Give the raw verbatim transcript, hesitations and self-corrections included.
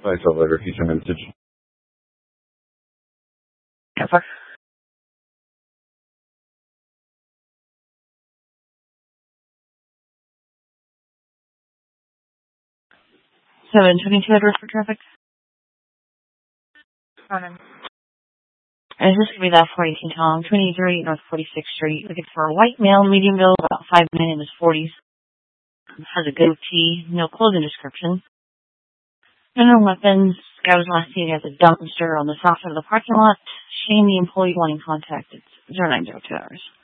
myself later, future message. Yeah, fuck. seven twenty-two address for traffic. Morning. And is this going to be that four eighteen Tom, twenty-three North forty-sixth Street, looking for a white male, medium build, about five men in his forties. Has a goatee, no clothing description. No weapons. Guy was last seen at the dumpster on the south side of the parking lot. Shane, the employee wanting contact. It's zero nine zero two hours.